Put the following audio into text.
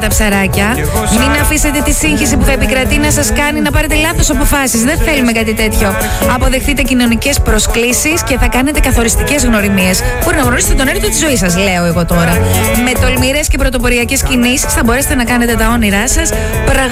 τα ψαράκια. Μην αφήσετε τη σύγχυση που θα επικρατεί να σας κάνει να πάρετε λάθος αποφάσεις. Δεν θέλουμε κάτι τέτοιο. Αποδεχτείτε κοινωνικές προσκλήσεις και θα κάνετε καθοριστικές γνωριμίες. Μπορεί να γνωρίσετε τον έρωτα της ζωής σας, λέω εγώ τώρα. Με τολμηρές και πρωτοποριακές κινήσεις θα μπορέσετε να κάνετε τα όνειρά σας